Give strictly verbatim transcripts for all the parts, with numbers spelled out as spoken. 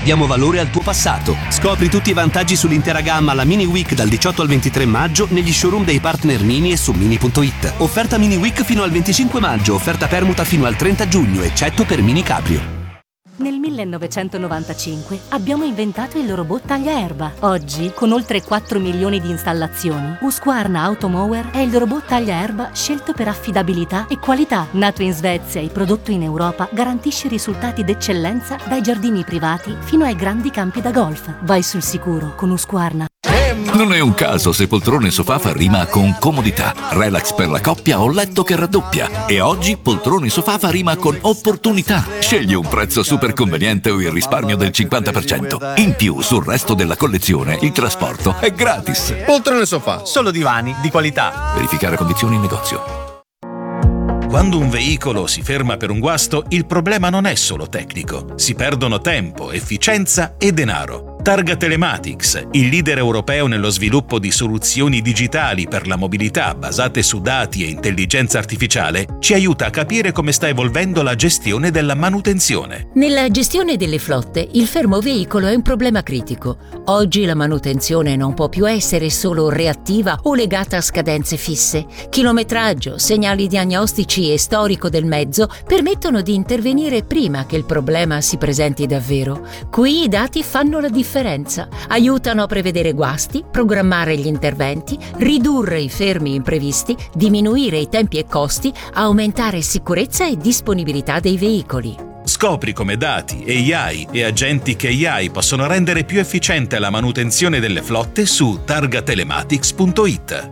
diamo valore al tuo passato. Scopri tutti i vantaggi sull'intera gamma alla Mini Week dal diciotto al ventitré maggio negli showroom dei partner Mini e su mini punto it. Offerta Mini Week fino al venticinque maggio, offerta permuta fino al trenta giugno, eccetto per Mini Caprio. Nel millenovecentonovantacinque abbiamo inventato il robot tagliaerba. Oggi, con oltre quattro milioni di installazioni, Husqvarna Automower è il robot tagliaerba scelto per affidabilità e qualità. Nato in Svezia e prodotto in Europa, garantisce risultati d'eccellenza dai giardini privati fino ai grandi campi da golf. Vai sul sicuro con Husqvarna. Non è un caso se poltrone sofà fa rima con comodità, relax per la coppia o letto che raddoppia. E oggi poltrone sofà fa rima con opportunità. Scegli un prezzo super conveniente o il risparmio del cinquanta per cento. In più, sul resto della collezione, il trasporto è gratis. Poltrone sofà, solo divani di qualità. Verificare condizioni in negozio. Quando un veicolo si ferma per un guasto, il problema non è solo tecnico. Si perdono tempo, efficienza e denaro. Targa Telematics, il leader europeo nello sviluppo di soluzioni digitali per la mobilità basate su dati e intelligenza artificiale, ci aiuta a capire come sta evolvendo la gestione della manutenzione. Nella gestione delle flotte, il fermo veicolo è un problema critico. Oggi la manutenzione non può più essere solo reattiva o legata a scadenze fisse. Chilometraggio, segnali diagnostici e storico del mezzo permettono di intervenire prima che il problema si presenti davvero. Qui i dati fanno la differenza. Aiutano a prevedere guasti, programmare gli interventi, ridurre i fermi imprevisti, diminuire i tempi e costi, aumentare sicurezza e disponibilità dei veicoli. Scopri come dati, A I e agenti che A I possono rendere più efficiente la manutenzione delle flotte su targa telematics punto it.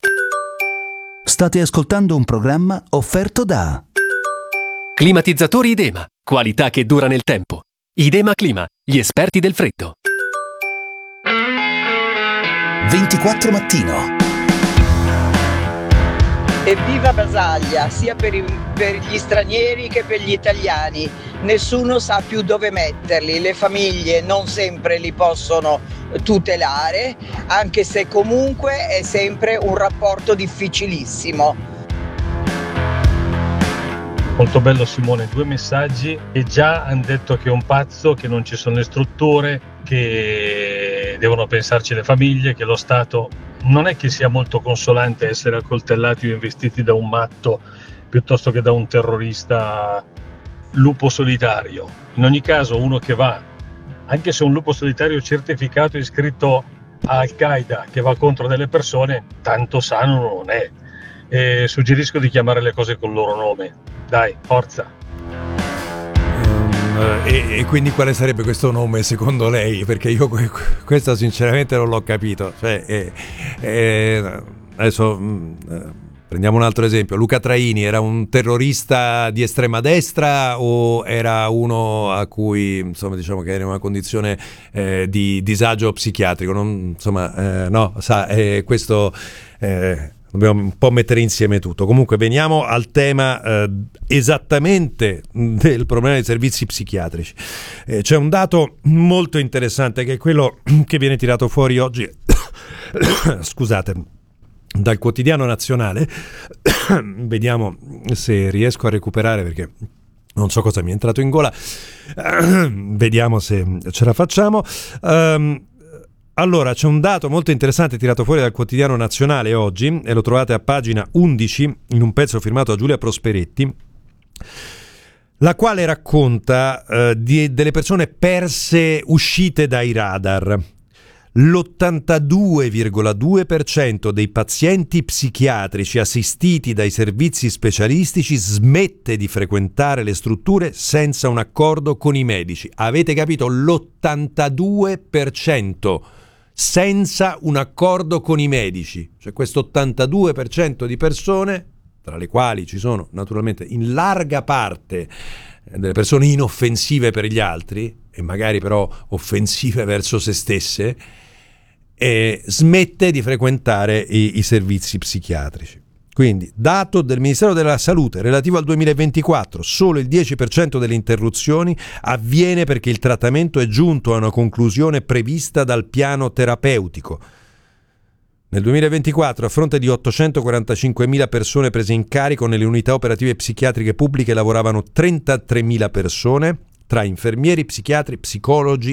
State ascoltando un programma offerto da Climatizzatori Idema, qualità che dura nel tempo. Idema Clima, gli esperti del freddo. ventiquattro Mattino. Evviva Basaglia, sia per, i, per gli stranieri che per gli italiani. Nessuno sa più dove metterli, le famiglie non sempre li possono tutelare, anche se comunque è sempre un rapporto difficilissimo. Molto bello Simone, due messaggi e già hanno detto che è un pazzo, che non ci sono le strutture, che devono pensarci le famiglie, che lo Stato non è che sia molto consolante essere accoltellati o investiti da un matto piuttosto che da un terrorista lupo solitario. In ogni caso uno che va, anche se un lupo solitario certificato iscritto a Al-Qaeda, che va contro delle persone, tanto sano non è. E suggerisco di chiamare le cose col loro nome. Dai, forza. Um, e, e quindi quale sarebbe questo nome secondo lei? Perché io questo sinceramente non l'ho capito. Cioè, eh, eh, adesso mh, prendiamo un altro esempio. Luca Traini era un terrorista di estrema destra o era uno a cui, insomma, diciamo che era in una condizione eh, di disagio psichiatrico? Non, insomma, eh, no, sa, eh, questo... Eh, dobbiamo un po' mettere insieme tutto. Comunque veniamo al tema eh, esattamente del problema dei servizi psichiatrici. Eh, c'è un dato molto interessante che è quello che viene tirato fuori oggi scusate, dal Quotidiano Nazionale. Vediamo se riesco a recuperare perché non so cosa mi è entrato in gola. Vediamo se ce la facciamo. Um, Allora, c'è un dato molto interessante tirato fuori dal Quotidiano Nazionale oggi e lo trovate a pagina undici in un pezzo firmato da Giulia Prosperetti, la quale racconta eh, di, delle persone perse uscite dai radar. L'ottantadue virgola due per cento dei pazienti psichiatrici assistiti dai servizi specialistici smette di frequentare le strutture senza un accordo con i medici. Avete capito? L'ottantadue per cento senza un accordo con i medici. Cioè questo ottantadue per cento di persone, tra le quali ci sono naturalmente in larga parte delle persone inoffensive per gli altri e magari però offensive verso se stesse, e smette di frequentare i, i servizi psichiatrici. Quindi, dato del Ministero della Salute relativo al duemilaventiquattro, solo il dieci per cento delle interruzioni avviene perché il trattamento è giunto a una conclusione prevista dal piano terapeutico. Nel duemilaventiquattro, a fronte di ottocentoquarantacinquemila persone prese in carico nelle unità operative psichiatriche pubbliche, lavoravano trentatremila persone, tra infermieri, psichiatri, psicologi